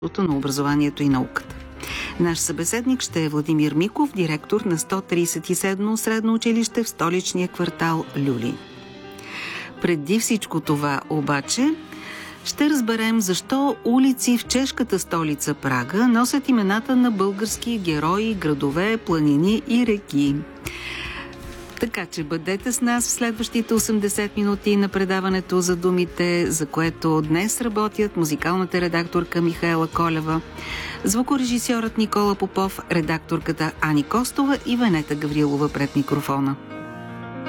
на образованието и науката. Наш събеседник ще е Владимир Миков, директор на 137-но средно училище в столичния квартал Люлин. Преди всичко това обаче ще разберем защо улици в чешката столица Прага носят имената на български герои, градове, планини и реки. Така че бъдете с нас в следващите 80 минути на предаването за думите, за което днес работят музикалната редакторка Михаела Колева, звукорежисьорът Никола Попов, редакторката Ани Костова и Венета Гаврилова пред микрофона.